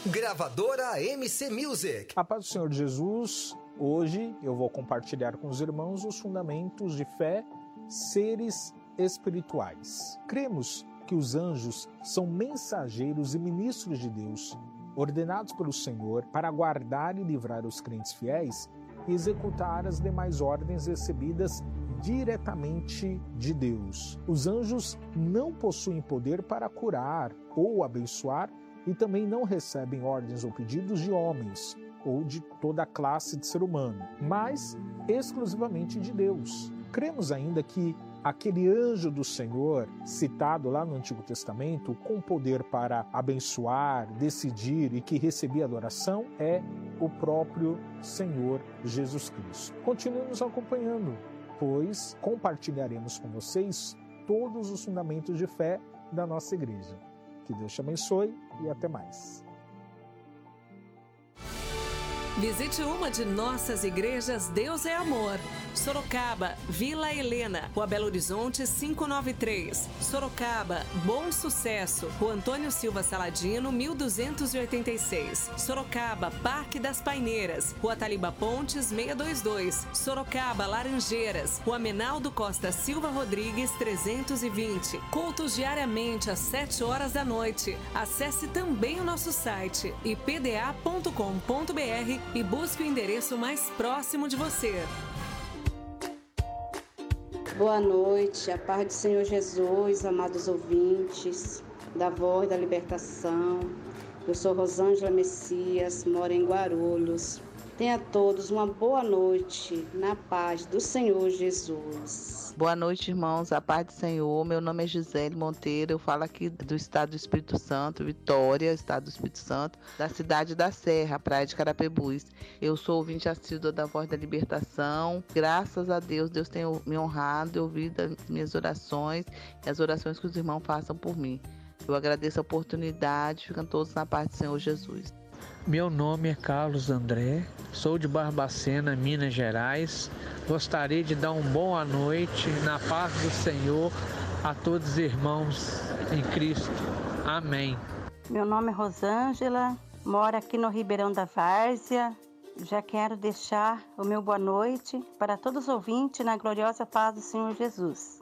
Gravadora MC Music. A paz do Senhor Jesus. Hoje eu vou compartilhar com os irmãos os fundamentos de fé, seres espirituais. Cremos que os anjos são mensageiros e ministros de Deus, ordenados pelo Senhor para guardar e livrar os crentes fiéis e executar as demais ordens recebidas diretamente de Deus. Os anjos não possuem poder para curar ou abençoar e também não recebem ordens ou pedidos de homens ou de toda a classe de ser humano, mas exclusivamente de Deus. Cremos ainda que aquele anjo do Senhor, citado lá no Antigo Testamento, com poder para abençoar, decidir e que recebia adoração, é o próprio Senhor Jesus Cristo. Continue nos acompanhando, pois compartilharemos com vocês todos os fundamentos de fé da nossa igreja. Que Deus te abençoe e até mais. Visite uma de nossas igrejas Deus é Amor. Sorocaba, Vila Helena, Rua Belo Horizonte 593. Sorocaba, Bom Sucesso, Rua Antônio Silva Saladino 1286. Sorocaba, Parque das Paineiras, Rua Taliba Pontes 622. Sorocaba, Laranjeiras, Rua Menaldo Costa Silva Rodrigues 320. Cultos diariamente às 7 horas da noite. Acesse também o nosso site ipda.com.br e busque o endereço mais próximo de você. Boa noite, a paz do Senhor Jesus, amados ouvintes da Voz da Libertação. Eu sou Rosângela Messias, moro em Guarulhos. Tenha todos uma boa noite, na paz do Senhor Jesus. Boa noite, irmãos, a paz do Senhor. Meu nome é Gisele Monteiro, eu falo aqui do estado do Espírito Santo, Vitória, estado do Espírito Santo, da cidade da Serra, praia de Carapebus. Eu sou ouvinte assídua da Voz da Libertação. Graças a Deus, Deus tem me honrado, ouvido as minhas orações e as orações que os irmãos façam por mim. Eu agradeço a oportunidade, ficam todos na paz do Senhor Jesus. Meu nome é Carlos André, sou de Barbacena, Minas Gerais. Gostaria de dar uma boa noite na paz do Senhor a todos os irmãos em Cristo. Amém. Meu nome é Rosângela, moro aqui no Ribeirão da Várzea. Já quero deixar o meu boa noite para todos os ouvintes na gloriosa paz do Senhor Jesus.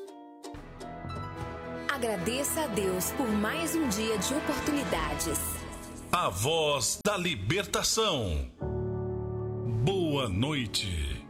Agradeça a Deus por mais um dia de oportunidades. A Voz da Libertação. Boa noite.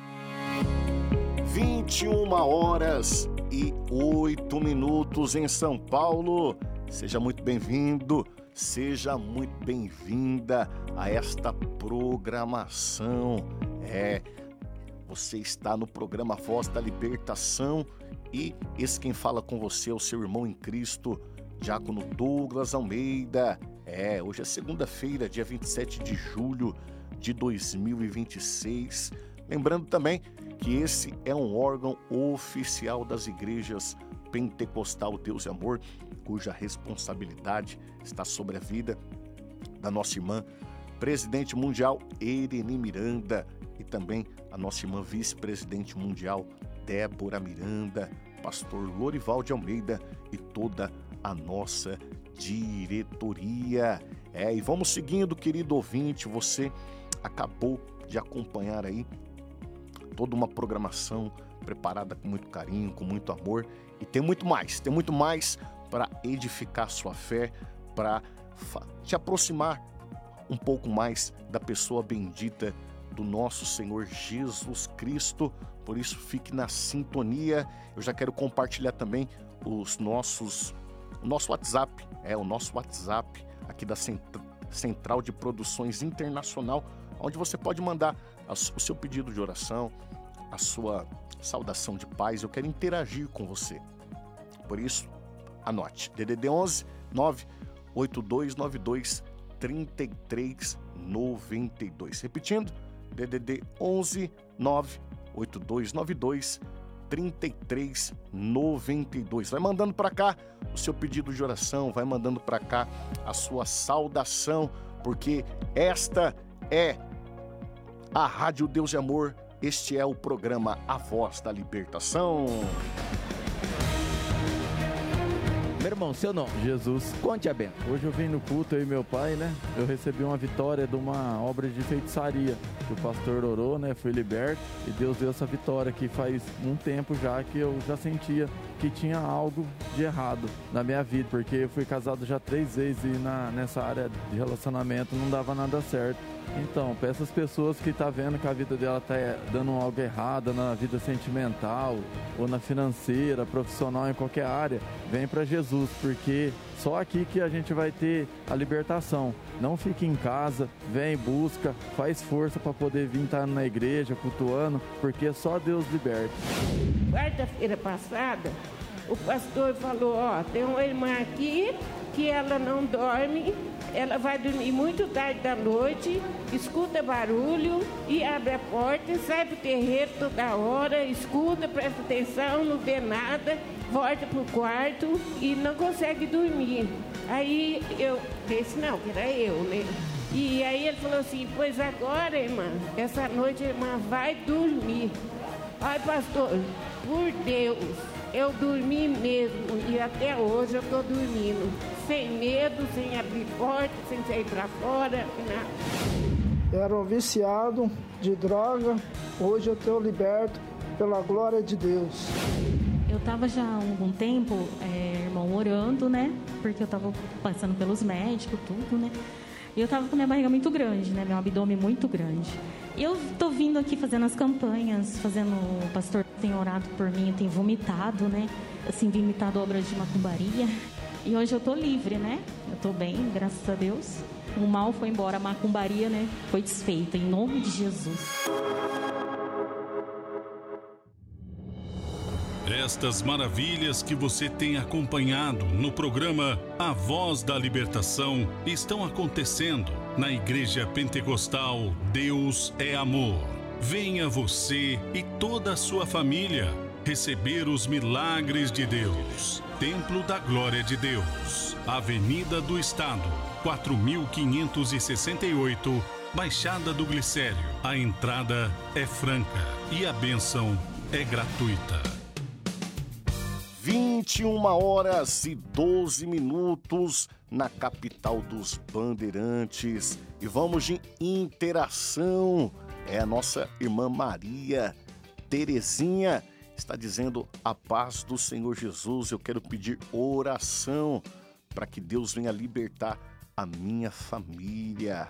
21h08 em São Paulo. Seja muito bem-vindo, seja muito bem-vinda a esta programação. Você está no programa Voz da Libertação e esse quem fala com você é o seu irmão em Cristo, Diácono Douglas Almeida. Hoje é segunda-feira, dia 27 de julho de 2026. Lembrando também que esse é um órgão oficial das igrejas Pentecostal Deus e Amor, cuja responsabilidade está sobre a vida da nossa irmã presidente mundial Ereni Miranda e também a nossa irmã vice-presidente mundial Débora Miranda, pastor Lorival de Almeida e toda a nossa diretoria. E vamos seguindo, querido ouvinte, você acabou de acompanhar aí toda uma programação preparada com muito carinho, com muito amor, e tem muito mais para edificar sua fé, para te aproximar um pouco mais da pessoa bendita do nosso Senhor Jesus Cristo. Por isso, fique na sintonia. Eu já quero compartilhar também o nosso WhatsApp, o nosso WhatsApp aqui da Central de Produções Internacional, onde você pode mandar o seu pedido de oração, a sua saudação de paz. Eu quero interagir com você. Por isso, anote: DDD 11 98292 3392. Repetindo, DDD 11 98292 3392. Vai mandando para cá o seu pedido de oração, vai mandando para cá a sua saudação, porque esta é a Rádio Deus e Amor, este é o programa A Voz da Libertação. Meu irmão, seu nome? Jesus. Conte a benção. Hoje eu vim no culto, eu e meu pai, né? Eu recebi uma vitória de uma obra de feitiçaria que o pastor orou, né? Fui liberto e Deus deu essa vitória que faz um tempo já que eu já sentia que tinha algo de errado na minha vida, porque eu fui casado já 3 vezes e nessa área de relacionamento não dava nada certo. Então, para essas pessoas que tá vendo que a vida dela tá dando algo errado na vida sentimental ou na financeira, profissional, em qualquer área, vem para Jesus, porque só aqui que a gente vai ter a libertação. Não fique em casa, vem, busca, faz força para poder vir estar na igreja, cultuando, porque só Deus liberta. Quarta-feira passada, o pastor falou, tem uma irmã aqui que ela não dorme, ela vai dormir muito tarde da noite, escuta barulho e abre a porta, sai pro terreiro toda hora, escuta, presta atenção, não vê nada, volta pro quarto e não consegue dormir. Aí eu disse, não, que era eu, né? E aí ele falou assim, pois agora, irmã, essa noite a irmã vai dormir. Ai, pastor, por Deus, eu dormi mesmo e até hoje eu tô dormindo. Sem medo, sem abrir porta, sem sair para fora, nada. Era um viciado de droga, hoje eu estou liberto pela glória de Deus. Eu estava já há algum tempo, irmão, orando, né? Porque eu estava passando pelos médicos, tudo, né? E eu estava com minha barriga muito grande, né? Meu abdômen muito grande. E eu tô vindo aqui fazendo as campanhas, o pastor tem orado por mim, tem vomitado, né? Assim, vomitado obras de macumbaria. E hoje eu tô livre, né? Eu tô bem, graças a Deus. O mal foi embora, a macumbaria, né? Foi desfeita, em nome de Jesus. Estas maravilhas que você tem acompanhado no programa A Voz da Libertação estão acontecendo na Igreja Pentecostal Deus é Amor. Venha você e toda a sua família receber os milagres de Deus. Templo da Glória de Deus, Avenida do Estado, 4568, Baixada do Glicério. A entrada é franca e a bênção é gratuita. 21h12 na capital dos Bandeirantes. E vamos de interação. É a nossa irmã Maria Terezinha. Está dizendo a paz do Senhor Jesus. Eu quero pedir oração para que Deus venha libertar a minha família.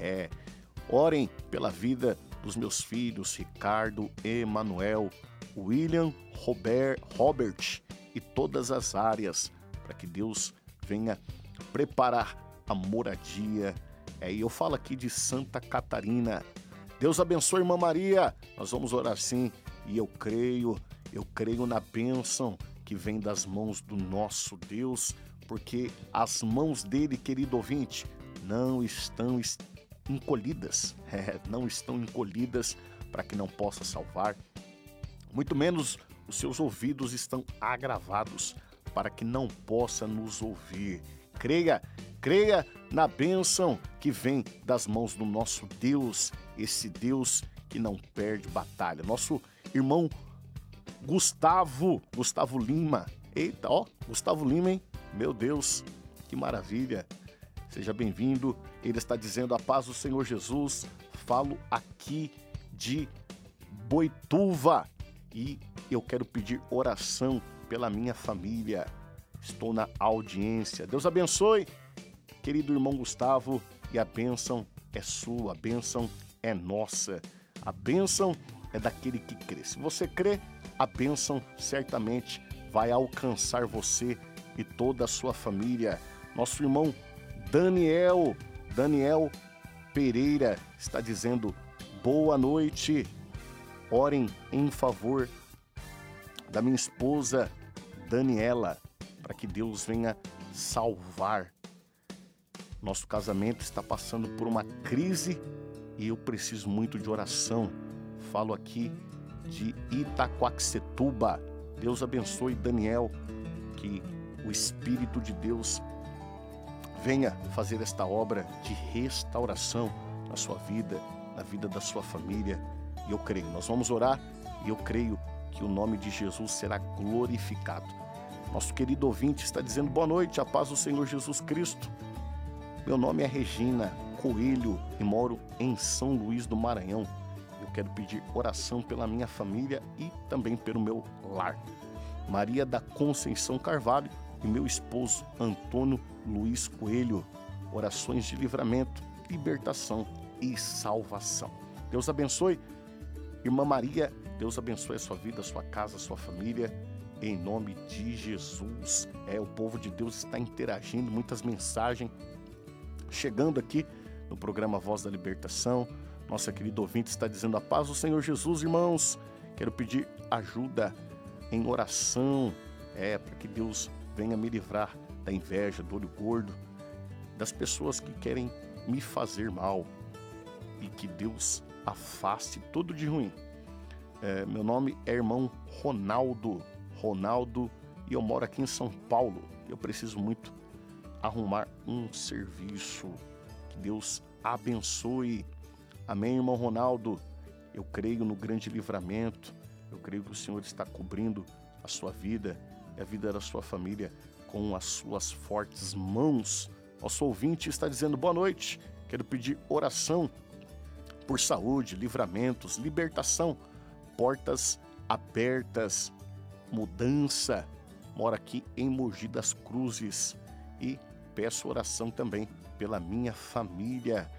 Orem pela vida dos meus filhos, Ricardo, Emanuel, William, Robert e todas as áreas, para que Deus venha preparar a moradia. E eu falo aqui de Santa Catarina. Deus abençoe, irmã Maria. Nós vamos orar sim. E eu creio na bênção que vem das mãos do nosso Deus, porque as mãos dele, querido ouvinte, não estão encolhidas. Não estão encolhidas para que não possa salvar. Muito menos os seus ouvidos estão agravados para que não possa nos ouvir. Creia na bênção que vem das mãos do nosso Deus, esse Deus que não perde batalha. Nosso irmão Gustavo Lima. Eita, Gustavo Lima, hein? Meu Deus, que maravilha. Seja bem-vindo. Ele está dizendo a paz do Senhor Jesus. Falo aqui de Boituva e eu quero pedir oração pela minha família. Estou na audiência. Deus abençoe, querido irmão Gustavo, e a bênção é sua, a bênção é nossa. A bênção é daquele que crê. Se você crê, a bênção certamente vai alcançar você e toda a sua família. Nosso irmão Daniel Pereira está dizendo boa noite. Orem em favor da minha esposa Daniela, para que Deus venha salvar. Nosso casamento está passando por uma crise e eu preciso muito de oração. Falo aqui de Itaquaquecetuba. Deus abençoe Daniel, que o Espírito de Deus venha fazer esta obra de restauração na sua vida, na vida da sua família. E eu creio, nós vamos orar e eu creio que o nome de Jesus será glorificado. Nosso querido ouvinte está dizendo boa noite, a paz do Senhor Jesus Cristo. Meu nome é Regina Coelho e moro em São Luís do Maranhão. Eu quero pedir oração pela minha família e também pelo meu lar. Maria da Conceição Carvalho e meu esposo Antônio Luiz Coelho. Orações de livramento, libertação e salvação. Deus abençoe, irmã Maria. Deus abençoe a sua vida, a sua casa, a sua família. Em nome de Jesus. O povo de Deus está interagindo, muitas mensagens chegando aqui no programa Voz da Libertação. Nossa querida ouvinte está dizendo a paz do Senhor Jesus, irmãos. Quero pedir ajuda em oração, para que Deus venha me livrar da inveja, do olho gordo, das pessoas que querem me fazer mal e que Deus afaste tudo de ruim. Meu nome é irmão Ronaldo, e eu moro aqui em São Paulo. Eu preciso muito arrumar um serviço. Que Deus abençoe. Amém, irmão Ronaldo. Eu creio no grande livramento. Eu creio que o Senhor está cobrindo a sua vida e a vida da sua família com as suas fortes mãos. Nosso ouvinte está dizendo boa noite. Quero pedir oração por saúde, livramentos, libertação, portas abertas, mudança. Moro aqui em Mogi das Cruzes e peço oração também pela minha família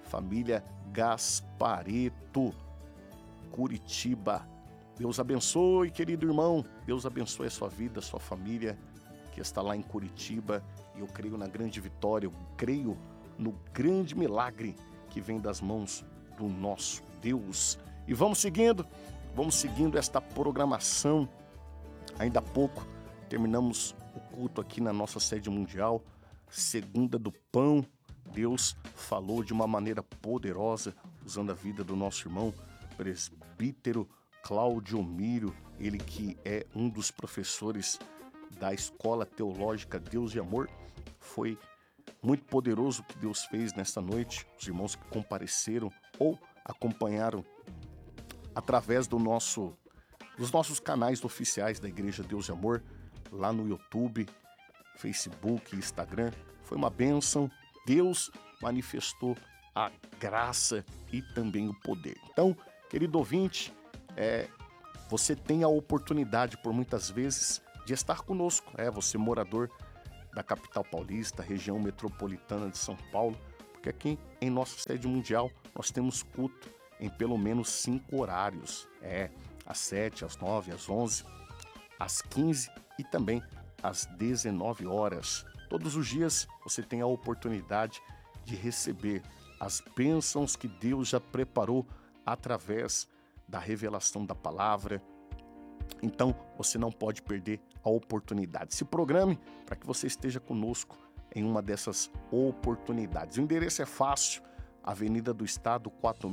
Gaspareto, Curitiba. Deus abençoe, querido irmão. Deus abençoe a sua vida, a sua família que está lá em Curitiba. E eu creio na grande vitória, eu creio no grande milagre que vem das mãos do nosso Deus. E vamos seguindo esta programação. Ainda há pouco terminamos o culto aqui na nossa sede mundial, Segunda do Pão. Deus falou de uma maneira poderosa, usando a vida do nosso irmão presbítero Cláudio Mírio, ele que é um dos professores da Escola Teológica Deus e Amor. Foi muito poderoso o que Deus fez nesta noite. Os irmãos que compareceram ou acompanharam através dos nossos canais oficiais da Igreja Deus e Amor, lá no YouTube, Facebook e Instagram. Foi uma bênção. Deus manifestou a graça e também o poder. Então, querido ouvinte, você tem a oportunidade por muitas vezes de estar conosco. Você morador da capital paulista, região metropolitana de São Paulo, porque aqui em nossa sede mundial nós temos culto em pelo menos 5 horários. Às 7, às 9, às 11, às 15 e também às 19 horas. Todos os dias você tem a oportunidade de receber as bênçãos que Deus já preparou através da revelação da palavra. Então você não pode perder a oportunidade. Se programe para que você esteja conosco em uma dessas oportunidades. O endereço é fácil: Avenida do Estado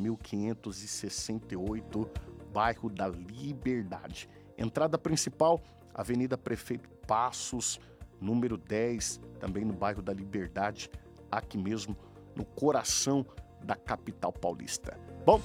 4568, bairro da Liberdade. Entrada principal, Avenida Prefeito Passos, número 10, também no bairro da Liberdade, aqui mesmo no coração da capital paulista. Bom,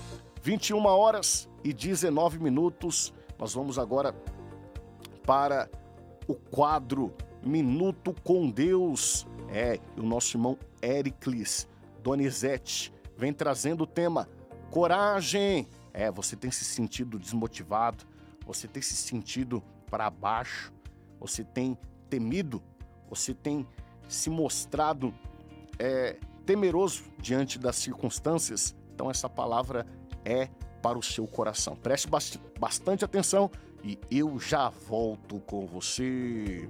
21h19. Nós vamos agora para o quadro Minuto com Deus. O nosso irmão Éricles Donizete vem trazendo o tema coragem. Você tem se sentido desmotivado, você tem se sentido para baixo, você tem temido, você tem se mostrado temeroso diante das circunstâncias. Então essa palavra é para o seu coração. Preste bastante atenção e eu já volto com você.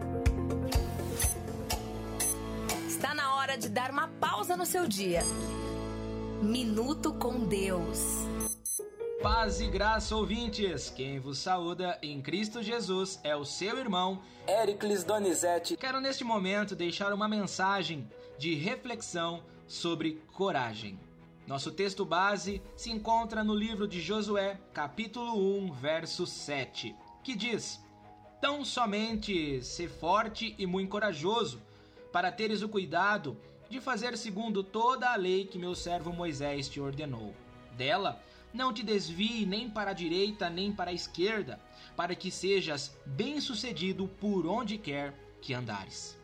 Está na hora de dar uma pausa no seu dia. Minuto com Deus. Paz e graça, ouvintes! Quem vos saúda em Cristo Jesus é o seu irmão Éricles Donizete. Quero neste momento deixar uma mensagem de reflexão sobre coragem. Nosso texto base se encontra no livro de Josué, capítulo 1, verso 7, que diz: Tão somente sê forte e muito corajoso, para teres o cuidado de fazer segundo toda a lei que meu servo Moisés te ordenou. Dela não te desvie nem para a direita nem para a esquerda, para que sejas bem-sucedido por onde quer que andares.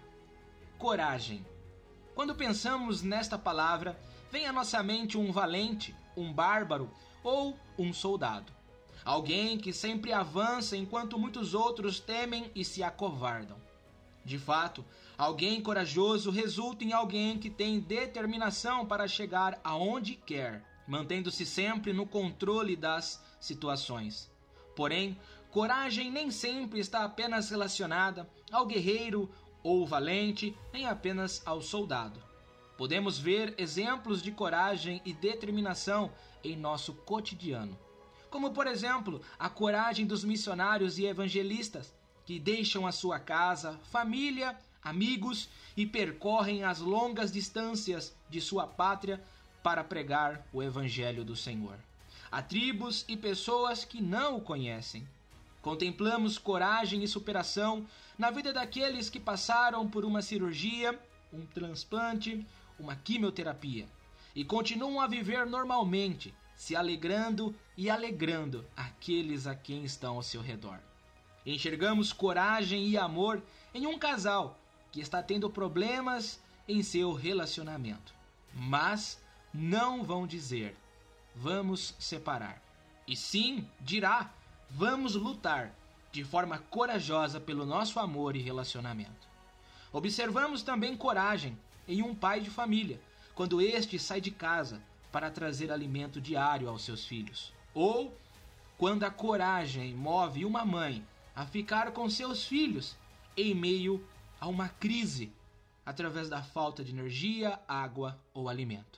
Coragem. Quando pensamos nesta palavra, vem à nossa mente um valente, um bárbaro ou um soldado. Alguém que sempre avança enquanto muitos outros temem e se acovardam. De fato, alguém corajoso resulta em alguém que tem determinação para chegar aonde quer, mantendo-se sempre no controle das situações. Porém, coragem nem sempre está apenas relacionada ao guerreiro ou valente, nem apenas ao soldado. Podemos ver exemplos de coragem e determinação em nosso cotidiano. Como, por exemplo, a coragem dos missionários e evangelistas, que deixam a sua casa, família, amigos e percorrem as longas distâncias de sua pátria para pregar o Evangelho do Senhor. Há tribos e pessoas que não o conhecem. Contemplamos coragem e superação na vida daqueles que passaram por uma cirurgia, um transplante, uma quimioterapia e continuam a viver normalmente, se alegrando e alegrando aqueles a quem estão ao seu redor. Enxergamos coragem e amor em um casal que está tendo problemas em seu relacionamento. Mas não vão dizer, vamos separar. E sim, dirá, vamos lutar de forma corajosa pelo nosso amor e relacionamento. Observamos também coragem em um pai de família, quando este sai de casa para trazer alimento diário aos seus filhos. Ou quando a coragem move uma mãe a ficar com seus filhos em meio a uma crise, através da falta de energia, água ou alimento.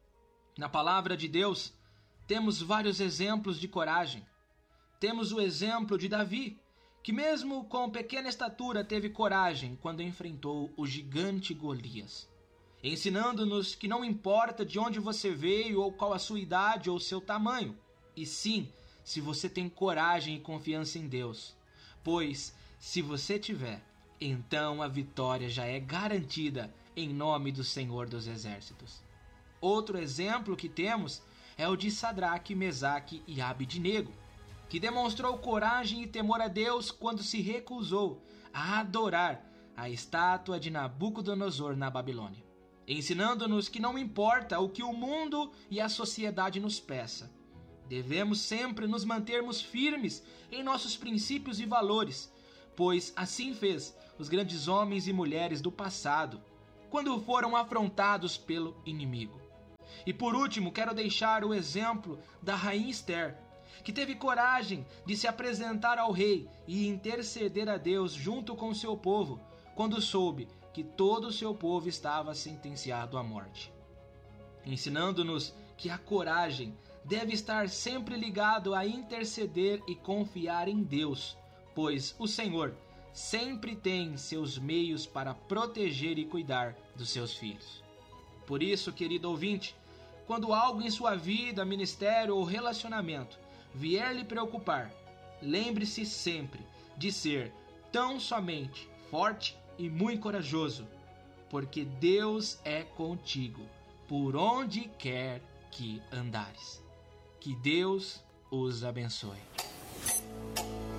Na palavra de Deus, temos vários exemplos de coragem. Temos o exemplo de Davi, que mesmo com pequena estatura teve coragem quando enfrentou o gigante Golias, ensinando-nos que não importa de onde você veio ou qual a sua idade ou seu tamanho, e sim, se você tem coragem e confiança em Deus. Pois, se você tiver, então a vitória já é garantida em nome do Senhor dos Exércitos. Outro exemplo que temos é o de Sadraque, Mesaque e Abednego, que demonstrou coragem e temor a Deus quando se recusou a adorar a estátua de Nabucodonosor na Babilônia, ensinando-nos que não importa o que o mundo e a sociedade nos peça, devemos sempre nos mantermos firmes em nossos princípios e valores, pois assim fez os grandes homens e mulheres do passado, quando foram afrontados pelo inimigo. E por último, quero deixar o exemplo da rainha Esther, que teve coragem de se apresentar ao rei e interceder a Deus junto com seu povo, quando soube que todo o seu povo estava sentenciado à morte, ensinando-nos que a coragem deve estar sempre ligado a interceder e confiar em Deus, pois o Senhor sempre tem seus meios para proteger e cuidar dos seus filhos. Por isso, querido ouvinte, quando algo em sua vida, ministério ou relacionamento vier lhe preocupar, lembre-se sempre de ser tão somente forte e muito corajoso, porque Deus é contigo por onde quer que andares. Que Deus os abençoe.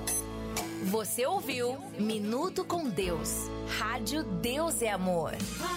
Você ouviu Minuto com Deus. Rádio Deus é Amor.